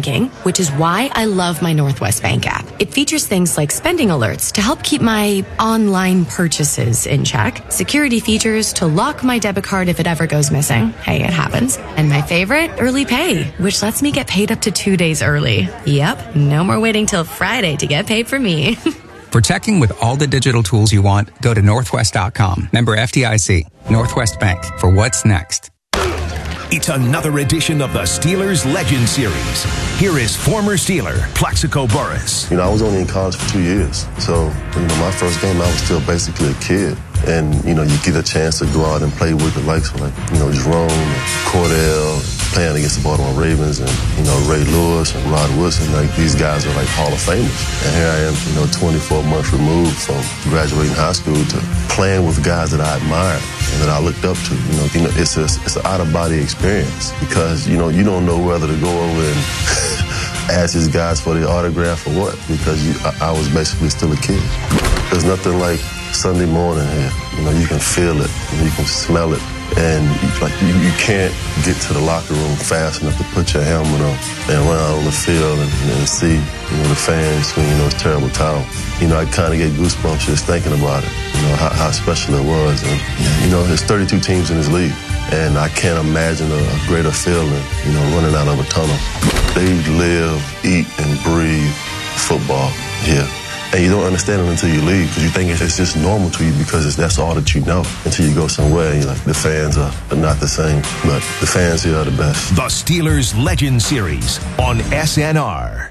banking, which is why I love my Northwest Bank app. It features things like spending alerts to help keep my online purchases in check, security features to lock my debit card if it ever goes missing. Hey, it happens. And my favorite, early pay, which lets me get paid up to 2 days early. Yep, no more waiting till Friday to get paid for me. For checking with all the digital tools you want, go to Northwest.com. Member FDIC. Northwest Bank. For what's next. It's another edition of the Steelers Legend Series. Here is former Steeler, Plaxico Burress. I was only in college for 2 years. So, my first game, I was still basically a kid. And, you get a chance to go out and play with the likes of, Jerome and Cordell, playing against the Baltimore Ravens and, Ray Lewis and Rod Woodson. These guys are Hall of Famers. And here I am, 24 months removed from graduating high school to playing with guys that I admired and that I looked up to. It's an out-of-body experience because, you don't know whether to go over and ask these guys for the autograph or what because I was basically still a kid. There's nothing like Sunday morning here. You can feel it, you can smell it, and you can't get to the locker room fast enough to put your helmet on and run out on the field and see, the fans swinging those terrible towels. I kind of get goosebumps just thinking about it, how special it was. And, there's 32 teams in this league, and I can't imagine a greater feeling, running out of a tunnel. They live, eat, and breathe football here. And you don't understand it until you leave because you think it's just normal to you because that's all that you know until you go somewhere and you're like, the fans are not the same, but the fans here are the best. The Steelers Legend Series on SNR.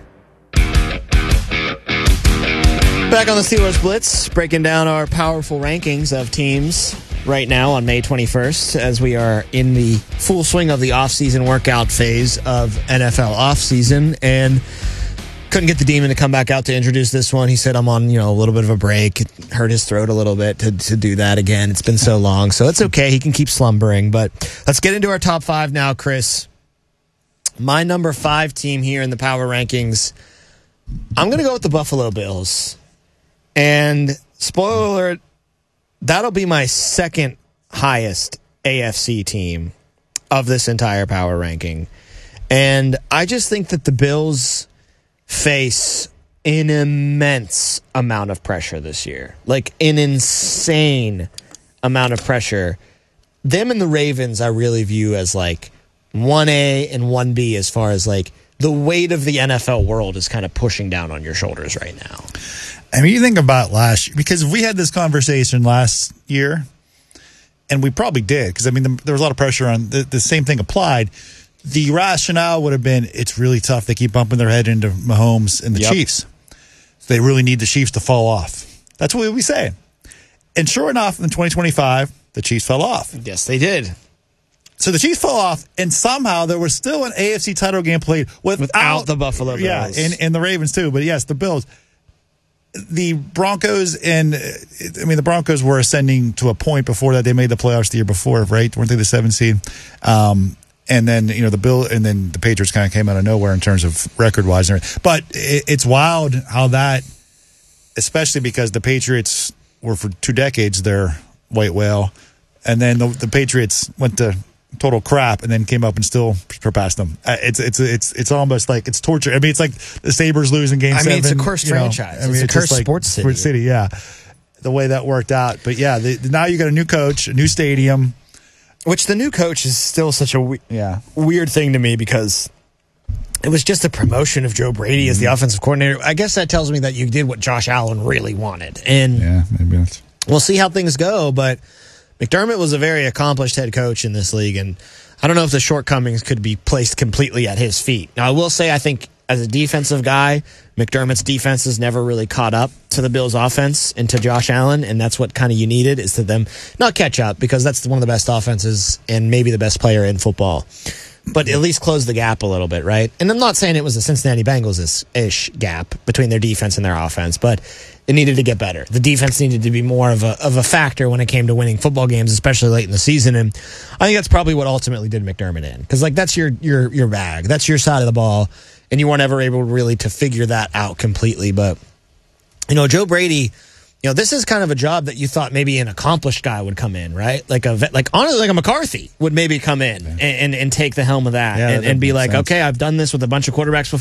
Back on the Steelers Blitz, breaking down our powerful rankings of teams right now on May 21st as we are in the full swing of the offseason workout phase of NFL offseason. And couldn't get the Demon to come back out to introduce this one. He said, I'm on, a little bit of a break. It hurt his throat a little bit to do that again. It's been so long. So it's okay. He can keep slumbering. But let's get into our top five now, Chris. My number 5 team here in the power rankings, I'm going to go with the Buffalo Bills. And spoiler alert, that'll be my second highest AFC team of this entire power ranking. And I just think that the Bills face an immense amount of pressure this year. Like an insane amount of pressure. Them and the Ravens I really view as 1A and 1B as far as the weight of the NFL world is kind of pushing down on your shoulders right now. I mean, you think about last year, because we had this conversation last year, and we probably did, because, there was a lot of pressure on the same thing applied. The rationale would have been it's really tough. They keep bumping their head into Mahomes and the Chiefs. So they really need the Chiefs to fall off. That's what we say. And sure enough, in 2025, the Chiefs fell off. Yes, they did. So the Chiefs fell off, and somehow there was still an AFC title game played without the Buffalo Bills. Yeah, and the Ravens too. But yes, the Bills. The Broncos the Broncos were ascending to a point before that. They made the playoffs the year before, right? Weren't they the 7th seed? And then, the Patriots kind of came out of nowhere in terms of record-wise. But it's wild how that, especially because the Patriots were for 2 decades their white whale, and then the Patriots went to total crap and then came up and still surpassed them. It's almost like it's torture. It's like the Sabres losing game 7. It's a cursed franchise. It's a cursed sports city. Sports city, yeah. The way that worked out. But yeah, now you got a new coach, a new stadium. Which the new coach is still such a weird thing to me because it was just a promotion of Joe Brady as the offensive coordinator. I guess that tells me that you did what Josh Allen really wanted. And yeah, maybe that's... We'll see how things go, but McDermott was a very accomplished head coach in this league, and I don't know if the shortcomings could be placed completely at his feet. Now, I will say I think as a defensive guy, McDermott's defense has never really caught up to the Bills' offense and to Josh Allen, and that's what kind of you needed is to them not catch up because that's one of the best offenses and maybe the best player in football, but at least close the gap a little bit, right? And I'm not saying it was a Cincinnati Bengals-ish gap between their defense and their offense, but it needed to get better. The defense needed to be more of a factor when it came to winning football games, especially late in the season. And I think that's probably what ultimately did McDermott in. Because that's your bag. That's your side of the ball. And you weren't ever able really to figure that out completely. But, Joe Brady, this is kind of a job that you thought maybe an accomplished guy would come in, right? Honestly, like a McCarthy would maybe come in and take the helm of that and be like, okay, I've done this with a bunch of quarterbacks before.